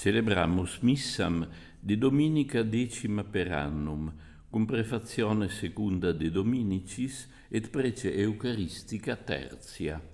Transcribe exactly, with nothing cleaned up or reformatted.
Celebramus missam de dominica decima per annum, cum prefazione secunda de Dominicis et prece eucharistica tertia.